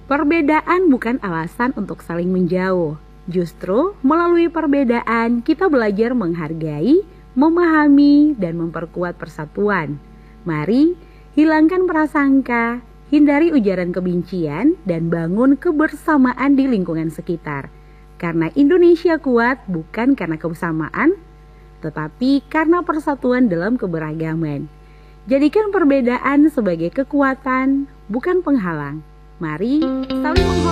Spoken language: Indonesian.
Perbedaan bukan alasan untuk saling menjauh. Justru melalui perbedaan kita belajar menghargai, memahami, dan memperkuat persatuan. Mari hilangkan prasangka, hindari ujaran kebencian, dan bangun kebersamaan di lingkungan sekitar. Karena Indonesia kuat bukan karena kebersamaan, tetapi karena persatuan dalam keberagaman. Jadikan perbedaan sebagai kekuatan, bukan penghalang. Mari saling menghormati.